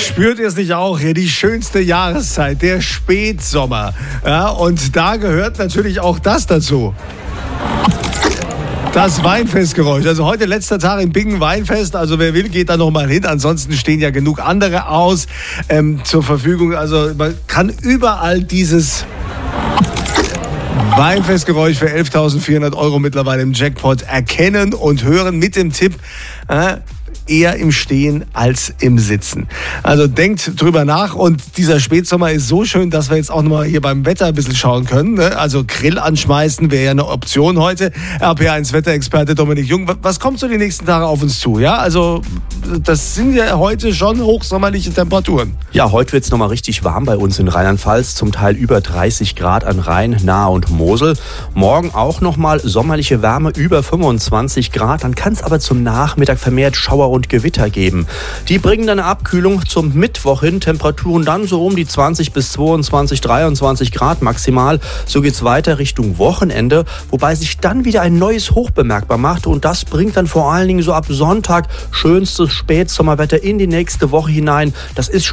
Spürt ihr es nicht auch? Hier die schönste Jahreszeit, der Spätsommer. Ja, und da gehört natürlich auch das dazu. Das Weinfestgeräusch. Also heute letzter Tag im Bingen Weinfest. Also wer will, geht da noch mal hin. Ansonsten stehen ja genug andere aus zur Verfügung. Also man kann überall dieses Weinfestgeräusch für 11.400 € mittlerweile im Jackpot erkennen und hören mit dem Tipp, eher im Stehen als im Sitzen. Also denkt drüber nach, und dieser Spätsommer ist so schön, dass wir jetzt auch nochmal hier beim Wetter ein bisschen schauen können. Ne? Also Grill anschmeißen wäre ja eine Option heute. RPA1 Wetterexperte Dominik Jung, was kommt so die nächsten Tage auf uns zu? Ja, also das sind ja heute schon hochsommerliche Temperaturen. Ja, heute wird es nochmal richtig warm bei uns in Rheinland-Pfalz, zum Teil über 30 Grad an Rhein, Nahe und Mosel. Morgen auch nochmal sommerliche Wärme über 25 Grad, dann kann es aber zum Nachmittag vermehrt Schauer und Gewitter geben. Die bringen dann eine Abkühlung zum Mittwoch hin, Temperaturen dann so um die 20 bis 22, 23 Grad maximal. So geht's weiter Richtung Wochenende, wobei sich dann wieder ein neues Hoch bemerkbar macht, und das bringt dann vor allen Dingen so ab Sonntag schönstes Spätsommerwetter in die nächste Woche hinein. Das ist schon